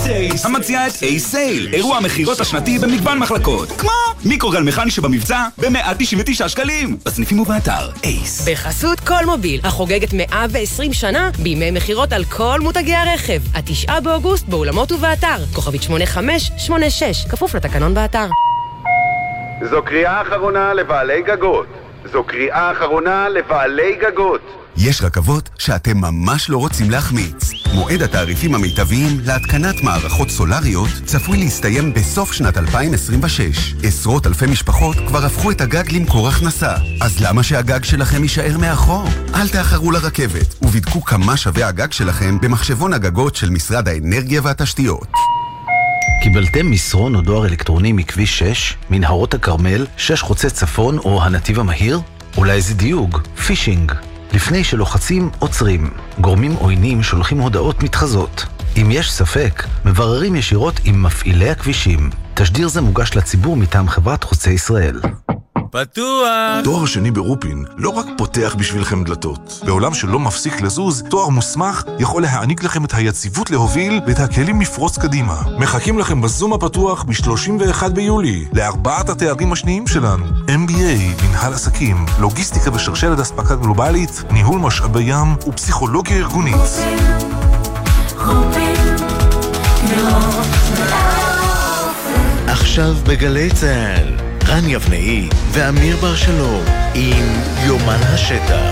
המציעה את A-Sale, אירוע המחירות השנתי במגוון מחלקות, כמו מיקרוגל מכני שבמבצע ב-199 שקלים, בסניפים ובאתר אייס. בחסות כל מוביל, החוגגת 120 שנה בימי מחירות על כל מותגי הרכב. 9 באוגוסט באולמות ובאתר, כוכבית 8586, כפוף לתקנון באתר. זו קריאה אחרונה לבעלי גגות. זו קריאה אחרונה לבעלי גגות. יש רכבות שאתם ממש לא רוצים להחמיץ. מועד התעריפים המיטביים להתקנת מערכות סולריות צפוי להסתיים בסוף שנת 2026. עשרות אלפי משפחות כבר הפכו את הגג למקור הכנסה. אז למה שהגג שלכם יישאר מאחור? אל תאחרו לרכבת ובדקו כמה שווה הגג שלכם במחשבון הגגות של משרד האנרגיה והתשתיות. קיבלתם מסרון או דואר אלקטרוני מכביש 6, מנהרות הכרמל, 6 חוצה צפון או הנתיב המהיר? אולי זה דיוג, פישינג. לפני שלוחצים, עוצרים. גורמים עוינים שולחים הודעות מתחזות. אם יש ספק, מבררים ישירות עם מפעילי הכבישים. תשדיר זה מוגש לציבור מטעם חברת חוצה ישראל. פתוח! תואר שני ברופין לא רק פותח בשבילכם דלתות. בעולם שלא מפסיק לזוז, תואר מוסמך יכול להעניק לכם את היציבות להוביל ואת הכלים לפרוץ קדימה. מחכים לכם בזום הפתוח ב-31 ביולי, לארבעת התארים השניים שלנו. MBA, מנהל עסקים, לוגיסטיקה ושרשרת אספקה גלובלית, ניהול משאבי ים ופסיכולוגיה ארגונית. עכשיו בגלי צהל, רן יבנאי ואמיר בר שלום עם יומן השטח.